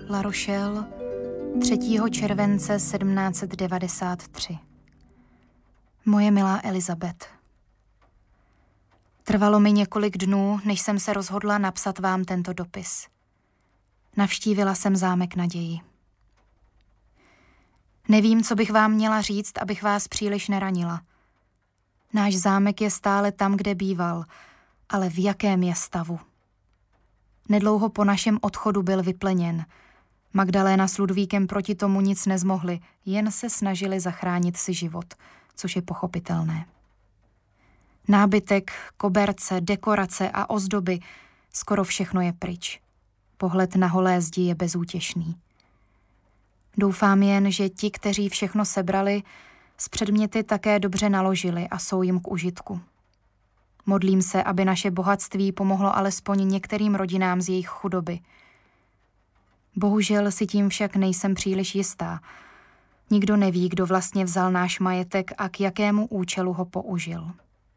La Rochelle, 3. července 1793. Moje milá Elizabeth. Trvalo mi několik dnů, než jsem se rozhodla napsat vám tento dopis. Navštívila jsem zámek naději. Nevím, co bych vám měla říct, abych vás příliš neranila. Náš zámek je stále tam, kde býval, ale v jakém je stavu. Nedlouho po našem odchodu byl vypleněn. Magdaléna s Ludvíkem proti tomu nic nezmohli, jen se snažili zachránit si život, což je pochopitelné. Nábytek, koberce, dekorace a ozdoby, skoro všechno je pryč. Pohled na holé zdi je bezútěšný. Doufám jen, že ti, kteří všechno sebrali, s předměty také dobře naložili a jsou jim k užitku. Modlím se, aby naše bohatství pomohlo alespoň některým rodinám z jejich chudoby. Bohužel si tím však nejsem příliš jistá. Nikdo neví, kdo vlastně vzal náš majetek a k jakému účelu ho použil.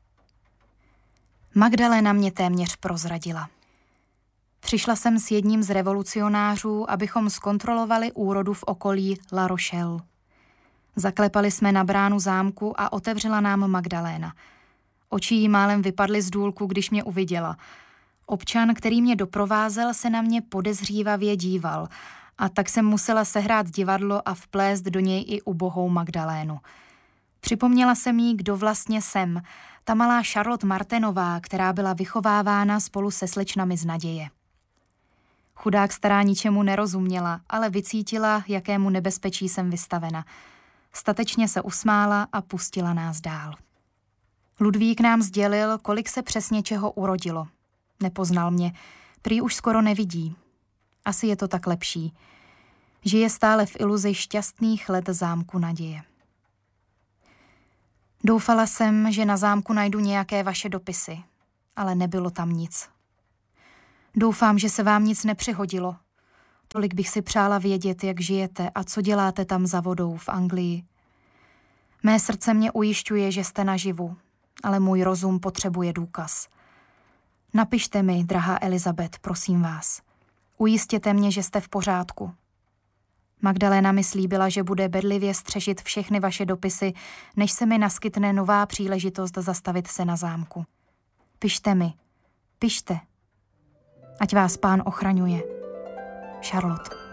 Magdaléna mě téměř prozradila. Přišla jsem s jedním z revolucionářů, abychom zkontrolovali úrodu v okolí La Rochelle. Zaklepali jsme na bránu zámku a otevřela nám Magdaléna. Oči jí málem vypadly z důlku, když mě uviděla. Občan, který mě doprovázel, se na mě podezřívavě díval a tak jsem musela sehrát divadlo a vplést do něj i ubohou Magdalénu. Připomněla jsem jí, kdo vlastně jsem, ta malá Charlotte Martenová, která byla vychovávána spolu se slečnami z naděje. Chudák stará ničemu nerozuměla, ale vycítila, jakému nebezpečí jsem vystavena. Statečně se usmála a pustila nás dál. Ludvík nám sdělil, kolik se přesně čeho urodilo. Nepoznal mě, prý už skoro nevidí. Asi je to tak lepší. Žije stále v iluzi šťastných let zámku naděje. Doufala jsem, že na zámku najdu nějaké vaše dopisy, ale nebylo tam nic. Doufám, že se vám nic nepřihodilo. Tolik bych si přála vědět, jak žijete a co děláte tam za vodou v Anglii. Mé srdce mě ujišťuje, že jste naživu, ale můj rozum potřebuje důkaz. Napište mi, drahá Elizabeth, prosím vás. Ujistěte mě, že jste v pořádku. Magdaléna mi slíbila, že bude bedlivě střežit všechny vaše dopisy, než se mi naskytne nová příležitost zastavit se na zámku. Pište mi, pište. Ať vás Pán ochraňuje. Charlotte.